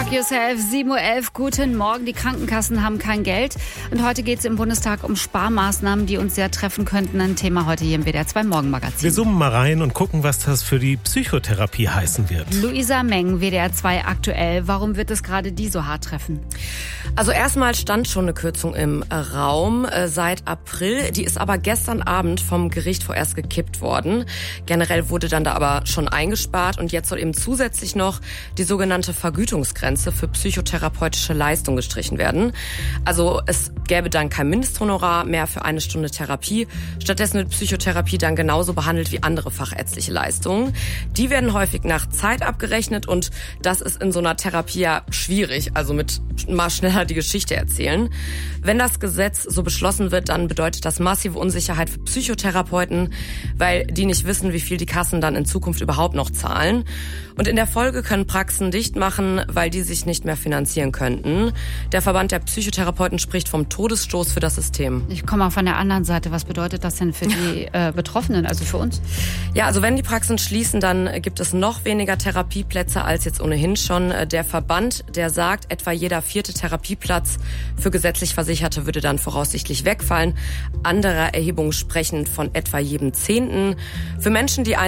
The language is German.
Knock Yourself, 7:11 Uhr. Guten Morgen. Die Krankenkassen haben kein Geld. Und heute geht es im Bundestag um Sparmaßnahmen, die uns sehr treffen könnten. Ein Thema heute hier im WDR 2 Morgenmagazin. Wir zoomen mal rein und gucken, was das für die Psychotherapie heißen wird. Luisa Meng, WDR 2 aktuell. Warum wird es gerade die so hart treffen? Also erstmal stand schon eine Kürzung im Raum seit April. Die ist aber gestern Abend vom Gericht vorerst gekippt worden. Generell wurde dann da aber schon eingespart und jetzt soll eben zusätzlich noch die sogenannte Vergütungsgrenze für psychotherapeutische Leistung gestrichen werden. Also es gäbe dann kein Mindesthonorar mehr für eine Stunde Therapie. Stattdessen wird Psychotherapie dann genauso behandelt wie andere fachärztliche Leistungen. Die werden häufig nach Zeit abgerechnet und das ist in so einer Therapie ja schwierig, also mit mal schneller die Geschichte erzählen. Wenn das Gesetz so beschlossen wird, dann bedeutet das massive Unsicherheit für Psychotherapeuten, weil die nicht wissen, wie viel die Kassen dann in Zukunft überhaupt noch zahlen. Und in der Folge können Praxen dicht machen, weil die sich nicht mehr finanzieren könnten. Der Verband der Psychotherapeuten spricht vom Todesstoß für das System. Ich komme mal von der anderen Seite. Was bedeutet das denn für die Betroffenen, also für uns? Ja, also wenn die Praxen schließen, dann gibt es noch weniger Therapieplätze als jetzt ohnehin schon. Der Verband, der sagt, etwa jeder 4. Therapieplatz für gesetzlich Versicherte würde dann voraussichtlich wegfallen. Andere Erhebungen sprechen von etwa jedem 10. Für Menschen, die